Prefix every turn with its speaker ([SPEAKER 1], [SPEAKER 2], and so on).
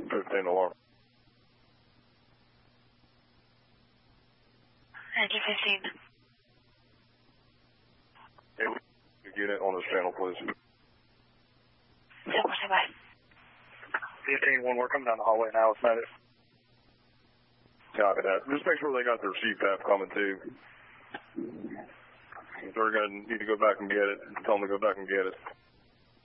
[SPEAKER 1] 15 alarm.
[SPEAKER 2] 1915.
[SPEAKER 1] Unit on this channel, please.
[SPEAKER 2] 10-4, stand by.
[SPEAKER 3] 15-1, we're coming down the hallway now. It's Medic.
[SPEAKER 1] Copy that. Just make sure they got their CPAP coming too. If they're going to need to go back and get it, tell them to go back and get it.